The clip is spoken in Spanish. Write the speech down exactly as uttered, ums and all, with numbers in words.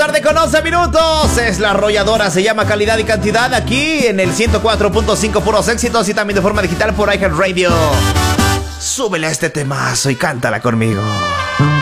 tarde con once minutos. Es la arrolladora, se llama Calidad y Cantidad, aquí en el ciento cuatro punto cinco Puros Éxitos y también de forma digital por iHeartRadio. Súbele a este temazo y cántala conmigo.